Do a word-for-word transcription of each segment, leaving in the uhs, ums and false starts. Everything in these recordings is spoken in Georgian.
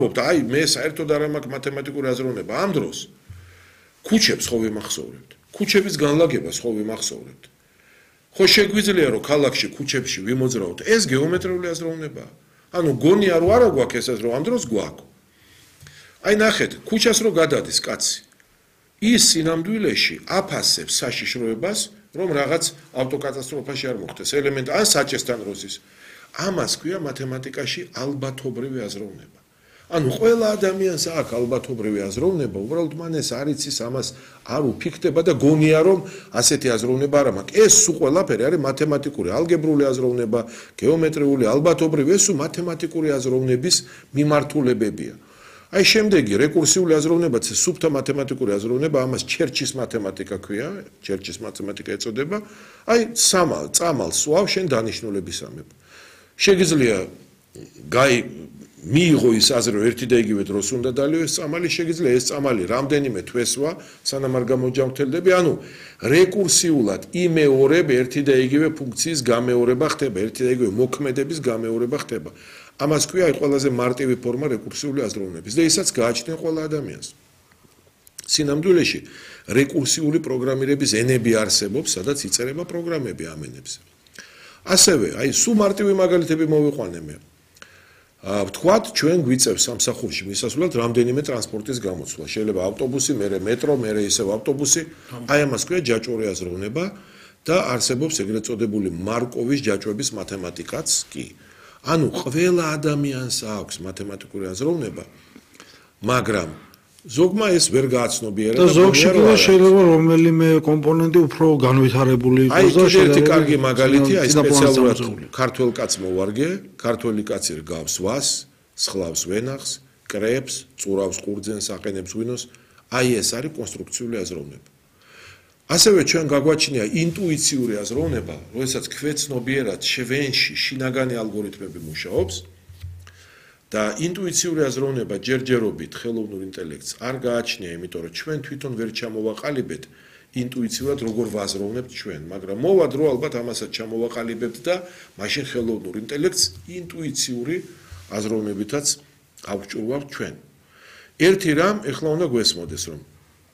აი მე საერთოდ არ მაქვს მათემატიკური აზროვნება ამ დროს ქუჩებს ხო ვიმახსოვრებთ ქუჩების განლაგებას ხო ვიმახსოვრებთ ხო შეგვიძლია რომ ქალაქში ქუჩებში ვიმოძრავოთ ეს გეომეტრიული აზროვნება ანუ გონია რომ არა გვაქვს ესეც რომ ამ დროს გვაქვს აი ნახეთ ქუჩას რო გადადის კაცი ის სინამდვილეში აფასებს საშიშროებას რომ რაღაც ავტოკატასტროფაში არ მოხდეს ელემენტ ან საჭესთან როსის ამას ქვია მათემატიკაში ალბათობრივი აზროვნება ანუ ყველა ადამიანს აქვს ალბათობრივი აზროვნება უბრალოდ მან ეს არ იცის ამას არ უფიქრდება და გონია რომ ასეთი აზროვნება არ მაქვს ეს სულ ყველაფერი არის მათემატიკური ალგებრული აზროვნება გეომეტრიული ალბათობრივი ეს სულ მათემატიკური აზროვნების მიმართულებებია აი შემდეგი რეკურსიული აზროვნებაც სუფთა მათემატიკური აზროვნება ამას ჩერჩის მათემატიკა ქვია ჩერჩის მათემატიკა ეწოდება აი სამალ წამალ სვავ შენ დანიშნულებისამებ შეგიძლია გაი მიიღო ის აზრი რომ ერთი და იგივე დროს უნდა დალიო ეს წამალი შეგიძლია ეს წამალი რამდენიმე თვესვა სანამ არ გამოჯამრთელდები ანუ რეკურსიულად იმეორებ ერთი და იგივე ფუნქციის გამეორება ხდება ერთი და იგივე მოქმედების გამეორება ხდება ამას ქვია აი ყველაზე მარტივი ფორმა რეკურსიული აზროვნების და ისაც გააჩნია ყველა ადამიანს სინამდვილეში რეკურსიული პროგრამირების ენები არსებობს სადაც იწერება პროგრამები ამ ენებზე ასევე აი სულ მარტივი მაგალითები მოვიყვანე მე ვთქვათ ჩვენ გვიწევს სამსახურში მისასვლელად რამდენიმე ტრანსპორტის გამოცვლა შეიძლება ავტობუსი მერე მეტრო მერე ისევ ავტობუსი აი ამას ქვია ჯაჭვური აზროვნება და არსებობს ეგრეთ წოდებული მარკოვის ჯაჭვების მათემატიკაც კი ანუ ყველა ადამიანს აქვს მათემატიკური აზროვნება მაგრამ ზოგმა ეს ვერ გააცნობიერა და ზოგში კიდე შეიძლება რომელიმე კომპონენტი უფრო განვითარებული იყოს და შეიძლება ერთი კარგი მაგალითი აი სპეციალურად ქართველ კაცს მოვარგე ქართველი კაცი რგავს ვას სხლავს ვენახს კრებს წურავს ყურძენს აყენებს ღვინოს აი ეს არის კონსტრუქციული აზროვნება ასევე ჩვენ გაგვაჩნია ინტუიციური აზროვნება როდესაც ქვეცნობიერად ჩვენში შინაგანი ალგორითმები მუშაობს და ინტუიციური აზროვნება ჯერჯერობით ხელოვნურ ინტელექტს არ გააჩნია, იმიტომ რომ ჩვენ თვითონ ვერ ჩამოვაყალიბეთ ინტუიციურად როგორ ვაზროვნებთ ჩვენ, მაგრამ მოვა დრო ალბათ ამასაც ჩამოვაყალიბებთ და მაშინ ხელოვნურ ინტელექტს ინტუიციური აზროვნებითაც ავჭურვავთ ჩვენ. ერთი რამ ეხლა უნდა გვესმოდეს რომ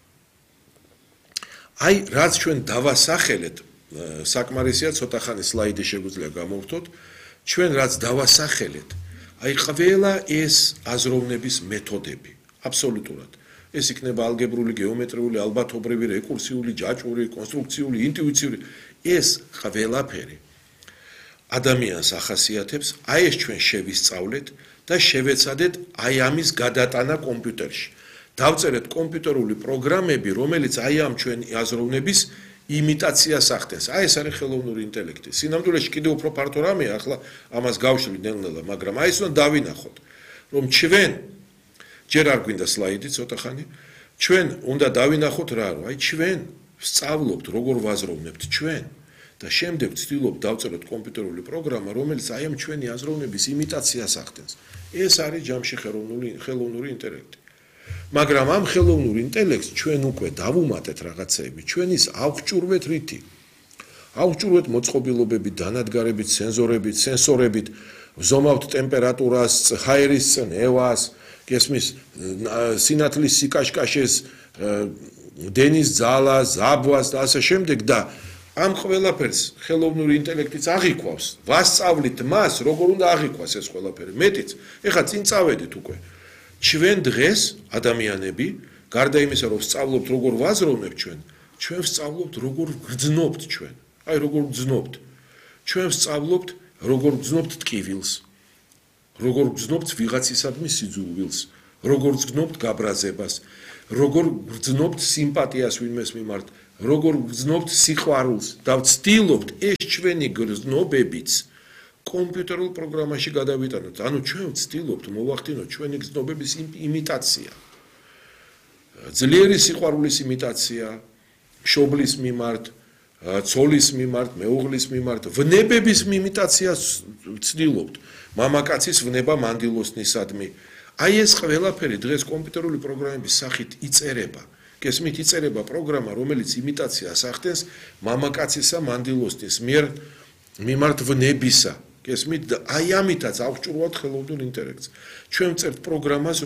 აი რაც ჩვენ დავასახელეთ საკმარისია ცოტა ხანი სლაიდი შეგვიძლია გამოვთოთ ჩვენ რაც დავასახელეთ აი ყველა ეს აზროვნების მეთოდები აბსოლუტურად ეს იქნება ალგებრული გეომეტრიული ალბათობრივი რეკურსიული ჯაჭვური კონსტრუქციული ინტუიციური ეს ყველაფერი ადამიანს ახასიათებს აი ეს ჩვენ შევისწავლეთ და შევეცადეთ აი ამის გადატანა კომპიუტერში დავწერეთ კომპიუტერული პროგრამები რომელიც აი ამ ჩვენი აზროვნების იმიტაციას ახდენს. აი ეს არის ხელოვნური ინტელექტი. სინამდვილეში კიდევ უფრო ფართო რამეა, ახლა ამას გავშლი ნელ-ნელა, მაგრამ აი ეს უნდა დავინახოთ, რომ ჩვენ ჯერ არ გვინდა სლაიდი ცოტა ხანი, ჩვენ უნდა დავინახოთ რა, რომ აი ჩვენ ვსწავლობთ, როგორ ვაზროვნებთ ჩვენ და შემდეგ ვცდილობთ დავწეროთ კომპიუტერული პროგრამა, რომელიც აი ამ ჩვენი აზროვნების იმიტაციას ახდენს. ეს არის ჯამში ხელოვნური ხელოვნური ინტელექტი. მაგრამ ამ ხელოვნურ ინტელექტს ჩვენ უკვე დავუმატეთ რაღაცეები, ჩვენ ის ავჭურვეთ რითი? ავჭურვეთ მოწყობილობებით, დანადგარებით, სენზორებით, სენსორებით, ვზომავთ ტემპერატურას, ჰაერის წნევას, გესმის, სინათლის სიკაშკაშეს, დენის ძალას, ზაბვას და ასე შემდეგ და ამ ყველაფერს ხელოვნური ინტელექტიც აღიქვავს. ვასწავლით მას, როგორ უნდა აღიქვას ეს ყველაფერი. მეტიც, ეხლა წინ წავედით უკვე. ჩვენ დღეს ადამიანები გარდა იმისა რომ ვსწავლობთ როგორ ვაზროვნებთ ჩვენ ჩვენ ვსწავლობთ როგორ გრძნობთ ჩვენ აი როგორ გრძნობთ ჩვენ ვსწავლობთ როგორ გრძნობთ ტკივილს როგორ გრძნობთ ვიღაცისადმი სიძულვილს როგორ გრძნობთ გაბრაზებას როგორ გრძნობთ სიმპათიას ვინმეს მიმართ როგორ გრძნობთ სიყვარულს და ვცდილობთ ეს ჩვენი გრძნობებიც კომპიუტერულ პროგრამაში გადავიტანოთ. ანუ ჩვენ ვცდილობთ მოვახდინოთ ჩვენი გრძნობების იმიტაცია. ძლიერი სიყვარულის იმიტაცია, მშობლის მიმართ, ცოლის მიმართ, მეუღლის მიმართ, ვნებების იმიტაციას ვცდილობთ. მამაკაცის ვნება მანდილოსნისადმი. აი ეს ყველაფერი დღეს კომპიუტერული პროგრამების სახით იწერება. გესმით, იწერება პროგრამა, რომელიც იმიტაციას ახდენს მამაკაცისა მანდილოსნის მიერ მიმართ ვნებისა. გესმით და აი ამითაც აღჭურვავთ ხელოვნურ ინტელექტს ჩვენ ვწერთ პროგრამას